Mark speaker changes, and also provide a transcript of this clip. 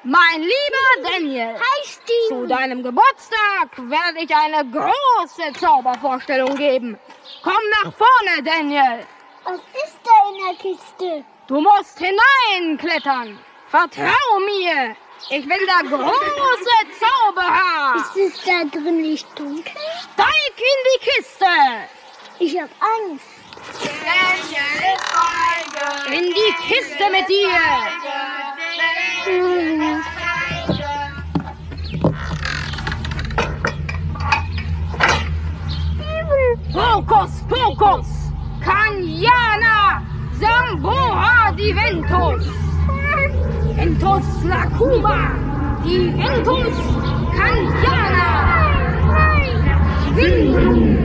Speaker 1: Mein lieber Daniel,
Speaker 2: Hi, Steve.
Speaker 1: zu deinem Geburtstag werde ich eine große Zaubervorstellung geben. Komm nach vorne, Daniel.
Speaker 2: Was ist da in der Kiste?
Speaker 1: Du musst hineinklettern. Vertrau mir. Ich will da große Zauber haben.
Speaker 2: Ist es da drin nicht dunkel?
Speaker 1: Steig in die Kiste.
Speaker 2: Ich hab Angst.
Speaker 1: In die Kiste mit dir. Hokus Pokus, Kanyana, Sambora Diventus, Ventus Lacuma, Diventus Kanyana.